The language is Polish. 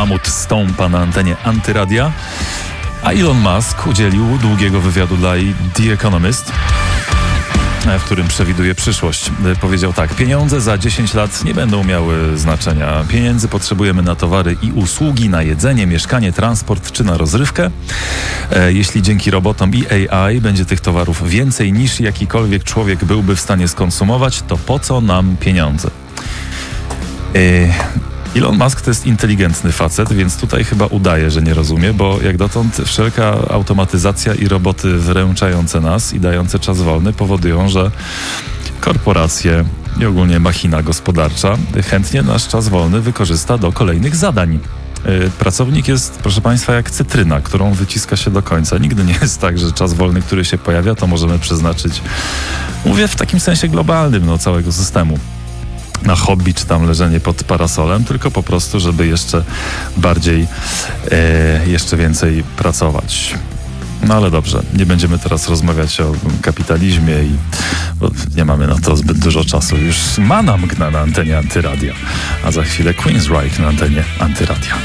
mamut stąpa na antenie Antyradia, a Elon Musk udzielił długiego wywiadu dla The Economist, w którym przewiduje przyszłość. Powiedział tak: pieniądze za 10 lat nie będą miały znaczenia. Pieniędzy potrzebujemy na towary i usługi, na jedzenie, mieszkanie, transport czy na rozrywkę. Jeśli dzięki robotom i AI będzie tych towarów więcej niż jakikolwiek człowiek byłby w stanie skonsumować, to po co nam pieniądze? Elon Musk to jest inteligentny facet, więc tutaj chyba udaje, że nie rozumie, bo jak dotąd wszelka automatyzacja i roboty wyręczające nas i dające czas wolny powodują, że korporacje i ogólnie machina gospodarcza chętnie nasz czas wolny wykorzysta do kolejnych zadań. Pracownik jest, proszę Państwa, jak cytryna, którą wyciska się do końca. Nigdy nie jest tak, że czas wolny, który się pojawia, to możemy przeznaczyć, mówię w takim sensie globalnym, całego systemu, na hobby czy tam leżenie pod parasolem, tylko po prostu, żeby jeszcze bardziej, jeszcze więcej pracować. No ale dobrze, nie będziemy teraz rozmawiać o kapitalizmie, bo nie mamy na to zbyt dużo czasu. Już Mana Mgna na antenie Antyradia, a za chwilę Queensryche na antenie Antyradia.